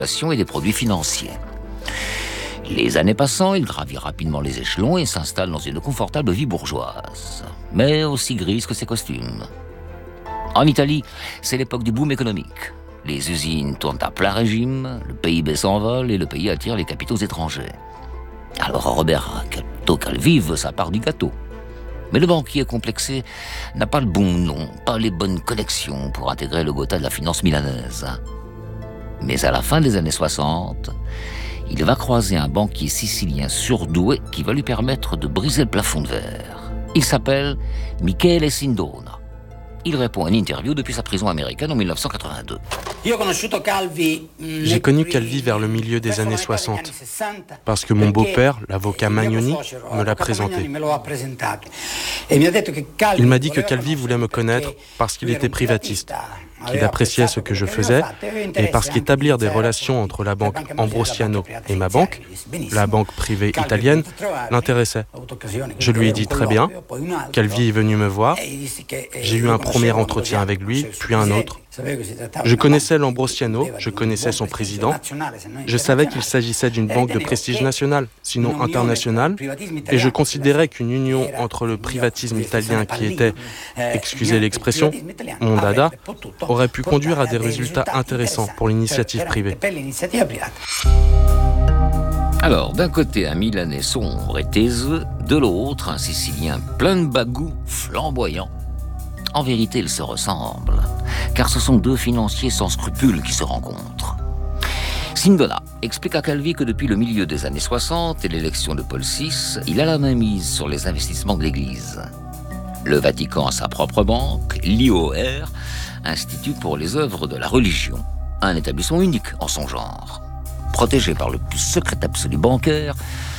et des produits financiers. Les années passant, il gravit rapidement les échelons et s'installe dans une confortable vie bourgeoise, mais aussi grise que ses costumes. En Italie, c'est l'époque du boom économique. Les usines tournent à plein régime, le PIB s'envole et le pays attire les capitaux étrangers. Alors Roberto Calvi veut sa part du gâteau. Mais le banquier complexé n'a pas le bon nom, pas les bonnes connexions pour intégrer le Gotha de la finance milanaise. Mais à la fin des années 60, il va croiser un banquier sicilien surdoué qui va lui permettre de briser le plafond de verre. Il s'appelle Michele Sindona. Il répond à une interview depuis sa prison américaine en 1982. J'ai connu Calvi vers le milieu des années 60, parce que mon beau-père, l'avocat Magnoni, me l'a présenté. Il m'a dit que Calvi voulait me connaître parce qu'il était privatiste, qu'il appréciait ce que je faisais, et parce qu'établir des relations entre la banque Ambrosiano et ma banque, la banque privée italienne, l'intéressait. Je lui ai dit très bien. Calvi est venu me voir. J'ai eu un premier entretien avec lui, puis un autre. Je connaissais l'Ambrosiano, je connaissais son président. Je savais qu'il s'agissait d'une banque de prestige national, sinon international, et je considérais qu'une union entre le privatisme italien qui était, excusez l'expression, mon dada, aurait pu conduire à des résultats intéressants pour l'initiative privée. Alors, d'un côté, un Milanais sombre et taiseux, de l'autre, un Sicilien plein de bagou, flamboyant. En vérité, ils se ressemblent, car ce sont deux financiers sans scrupules qui se rencontrent. Sindona explique à Calvi que depuis le milieu des années 60 et l'élection de Paul VI, il a la main mise sur les investissements de l'Église. Le Vatican a sa propre banque, l'IOR, Institut pour les œuvres de la religion, un établissement unique en son genre. Protégé par le plus secret absolu bancaire,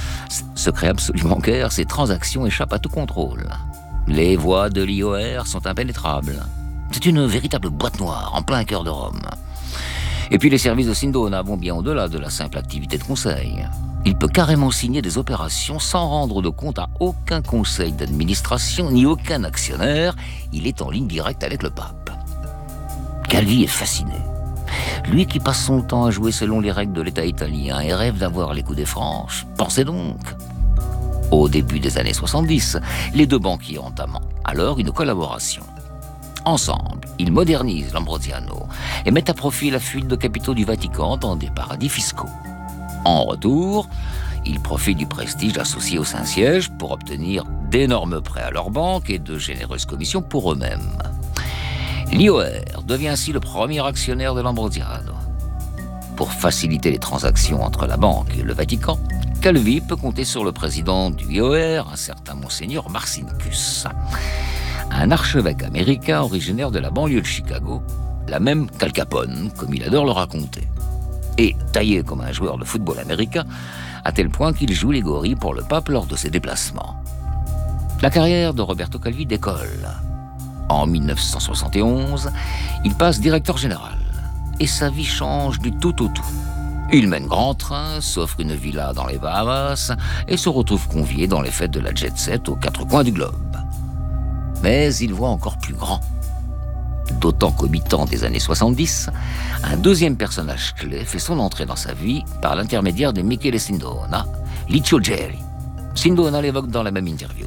ces transactions échappent à tout contrôle. Les voies de l'IOR sont impénétrables. C'est une véritable boîte noire en plein cœur de Rome. Et puis les services de Sindona vont bien au-delà de la simple activité de conseil. Il peut carrément signer des opérations sans rendre de compte à aucun conseil d'administration ni aucun actionnaire. Il est en ligne directe avec le pape. Calvi est fasciné. Lui qui passe son temps à jouer selon les règles de l'État italien et rêve d'avoir les coups des franches, pensez donc. Au début des années 70, les deux banquiers entament alors une collaboration. Ensemble, ils modernisent l'Ambrosiano et mettent à profit la fuite de capitaux du Vatican dans des paradis fiscaux. En retour, ils profitent du prestige associé au Saint-Siège pour obtenir d'énormes prêts à leur banque et de généreuses commissions pour eux-mêmes. L'IOR devient ainsi le premier actionnaire de l'Ambrosiano. Pour faciliter les transactions entre la banque et le Vatican, Calvi peut compter sur le président du IOR, un certain Monseigneur Marcinkus, un archevêque américain originaire de la banlieue de Chicago, la même qu'Al Capone, comme il adore le raconter. Et taillé comme un joueur de football américain, à tel point qu'il joue les gorilles pour le pape lors de ses déplacements. La carrière de Roberto Calvi décolle. En 1971, il passe directeur général et sa vie change du tout au tout. Il mène grand train, s'offre une villa dans les Bahamas et se retrouve convié dans les fêtes de la jet-set aux quatre coins du globe. Mais il voit encore plus grand. D'autant qu'au mi-temps des années 70, un deuxième personnage clé fait son entrée dans sa vie par l'intermédiaire de Michele Sindona, Licio Gelli. Sindona l'évoque dans la même interview.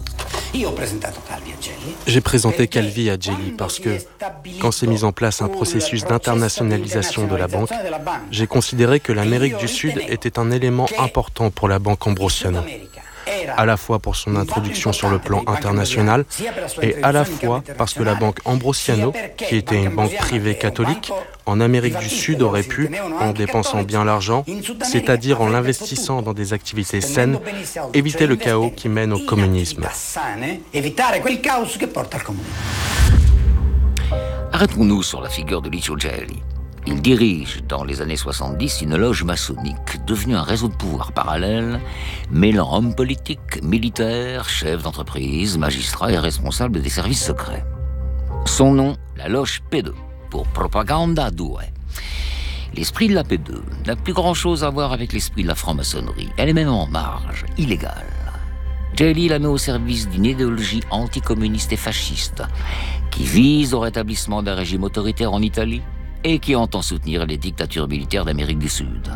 J'ai présenté Calvi à Gelli parce que, quand s'est mis en place un processus d'internationalisation de la banque, j'ai considéré que l'Amérique du Sud était un élément important pour la banque Ambrosiano, à la fois pour son introduction sur le plan international et à la fois parce que la banque Ambrosiano, qui était une banque privée catholique, en Amérique du Sud aurait pu, en dépensant bien l'argent, c'est-à-dire en l'investissant dans des activités saines, éviter le chaos qui mène au communisme. Arrêtons-nous sur la figure de Licio Gelli. Il dirige dans les années 70 une loge maçonnique, devenue un réseau de pouvoir parallèle, mêlant hommes politiques, militaires, chefs d'entreprise, magistrats et responsables des services secrets. Son nom, la loge P2, pour Propaganda 2. L'esprit de la P2 n'a plus grand-chose à voir avec l'esprit de la franc-maçonnerie. Elle est même en marge, illégale. Gelli la met au service d'une idéologie anticommuniste et fasciste qui vise au rétablissement d'un régime autoritaire en Italie et qui entend soutenir les dictatures militaires d'Amérique du Sud.